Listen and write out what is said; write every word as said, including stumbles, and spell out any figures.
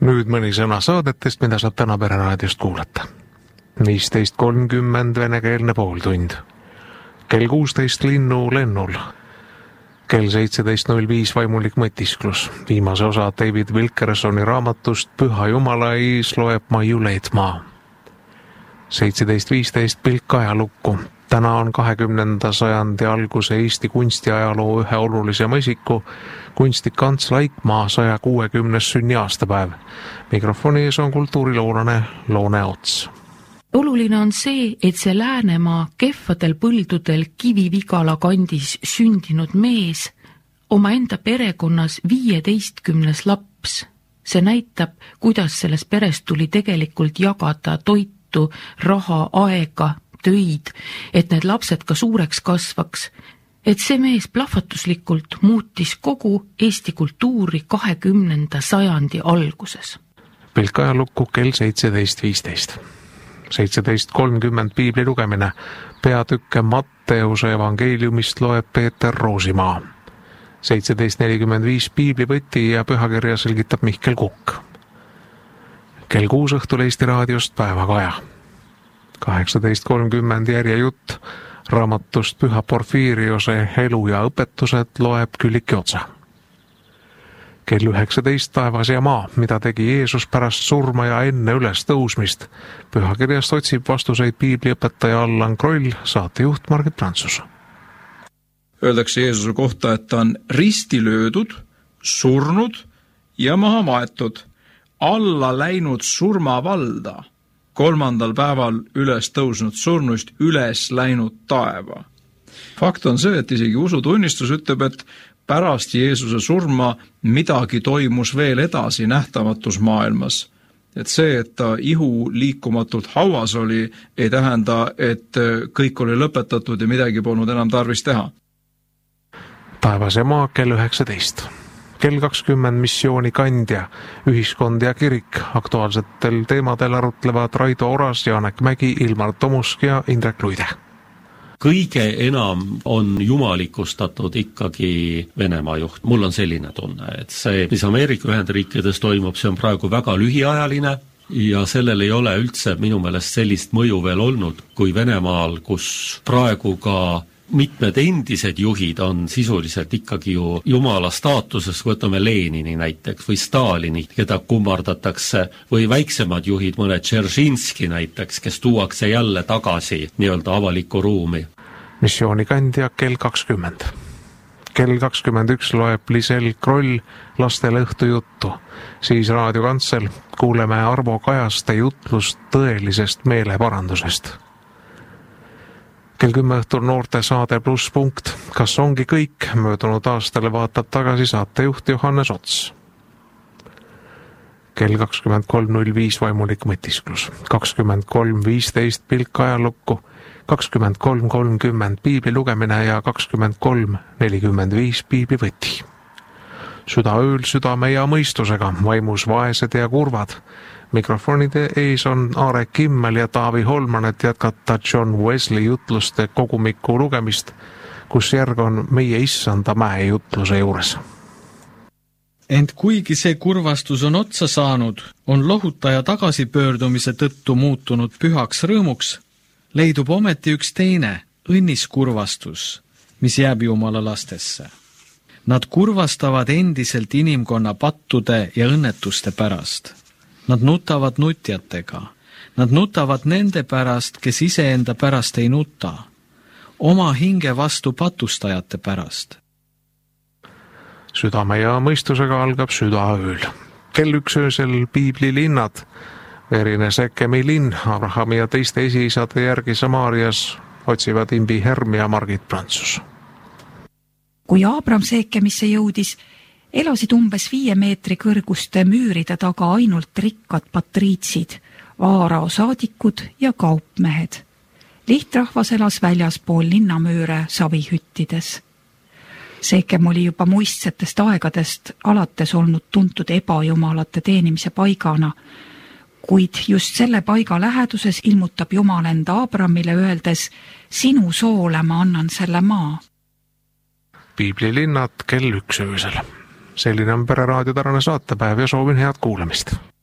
Nüüd mõni sõna saadetest, mida saab täna Pereraadiost kuulata. viisteist kolmkümmend venekeelne pooltund. Kell kuusteist linnu lennul. Kell seitseteist null viis vaimulik mõtisklus. Viimase osa David Wilkersoni raamatust Püha Jumala ees loeb Maiu Leetmaa. seitseteist viisteist pilk ajalukku. Täna on kahekümnenda sajandi alguse Eesti kunstiajaloo ühe olulisema isiku, kunstnik Ants Laikmaa saja kuuekümnes sünniaastapäev. Mikrofoni ees on kultuuriloolane Loone Ots. Oluline on see, et see Läänemaa kehvadel põldudel Kivi-Vigala kandis sündinud mees oma enda perekonnas viieteistkümnes laps. See näitab, kuidas selles peres tuli tegelikult jagada toitu, raha, aega, töid, et need lapsed ka suureks kasvaks. Et see mees plahvatuslikult muutis kogu Eesti kultuuri kahekümnenda sajandi alguses. Pilk ajalukku kell seitseteist viisteist. seitseteist kolmkümmend piibli lugemine. Peatükke Matteuse evangeeliumist loeb Peeter Roosimaa. seitseteist nelikümmend viis piiblivõti ja pühakirja selgitab Mihkel Kukk. Kell kuus õhtul Eesti Raadiost Päevakaja. kaheksateist kolmkümmend järjejutt raamatust Püha Porfiiriose elu ja õpetused loeb Külliki Otsa. Kell üheksateist Taevas ja maa, mida tegi Jeesus pärast surma ja enne üles tõusmist. Pühakirjast otsib vastuseid piibliõpetaja Allan Kroll, saatejuht Margit Prantsus. Öeldakse Jeesuse kohta, et ta on risti löödud, surnud ja maha maetud, alla läinud surmavalda, kolmandal päeval üles tõusnud surnuist üles läinud taeva. Fakt on see, et isegi usutunnistus ütleb, et pärast Jeesuse surma midagi toimus veel edasi nähtamatus maailmas. Et see, et ta ihu liikumatult hauas oli, ei tähenda, et kõik oli lõpetatud ja midagi polnud enam tarvis teha. Taevas ja maa kell üheksateist. Kell kakskümmend missiooni kandja, ühiskond ja kirik. Aktuaalsetel teemadel arutlevad Raido Oras, Janek Mägi, Ilmar Tomusk ja Indrek Luide. Kõige enam on jumalikustatud ikkagi Venemaa juht. Mul on selline tunne, et see, mis Ameerika Ühendriikides toimub, see on praegu väga lühiajaline ja sellel ei ole üldse minu meelest sellist mõju veel olnud kui Venemaal, kus praegu ka mitmed endised juhid on sisuliselt ikkagi ju jumala staatuses, võtame Lenini näiteks või Stalini, keda kummardatakse, või väiksemad juhid, mõne Dzeržinski näiteks, kes tuuakse jälle tagasi nii-öelda avalikku ruumi. Missioonikandja kell kakskümmend. Kell kakskümmend üks loeb Lisel Kroll lastele õhtujuttu. Siis raadiokantsel kuuleme Arvo Kajaste jutlust tõelisest meeleparandusest. Kell kümme õhtul noorte saade pluss punkt. Kas ongi kõik? Möödunud aastale vaatab tagasi saatejuht Johannes Ots. Kell kakskümmend kolm null viis vaimulik mõtisklus. kakskümmend kolm viisteist pilk ajalukku. kakskümmend kolm kolmkümmend piibli lugemine ja kakskümmend kolm nelikümmend viis piiblivõti. Südaööl südame ja mõistusega, vaimus vaesed ja kurvad. Mikrofonide ees on Aare Kimmel ja Taavi Holman, et jätkata John Wesley jutluste kogumiku lugemist, kus järg on meie issanda mäe jutluse juures. Ent kuigi see kurvastus on otsa saanud, on lohutaja tagasipöördumise tõttu muutunud pühaks rõõmuks, leidub ometi üks teine, õnnis kurvastus, mis jääb Jumala lastesse. Nad kurvastavad endiselt inimkonna pattude ja õnnetuste pärast. Nad nutavad nutjatega. Nad nutavad nende pärast, kes iseenda pärast ei nuta. Oma hinge vastu patustajate pärast. Südame ja mõistusega algab südaööl. Kell üks öösel piiblilinnad. Verine Sekemi linn, Abrahami ja teiste esiisade järgi Samaarias otsivad Imbi Herm ja Margit Prantsus. Kui Abraham Sekemisse jõudis, elasid umbes viie meetri kõrguste müüride taga ainult rikkad patriitsid, vaarao saadikud ja kaupmehed. Lihtrahvas elas väljaspool linnamüüre savihüttides. Sekem oli juba muistsetest aegadest alates olnud tuntud ebajumalate teenimise paigana, kuid just selle paiga läheduses ilmutab Jumal enda Abramile öeldes, sinu soole ma annan selle maa. Piiblilinnad kell üks öösel. Selline on Pereraadio tänane saatepäev ja soovin head kuulamist.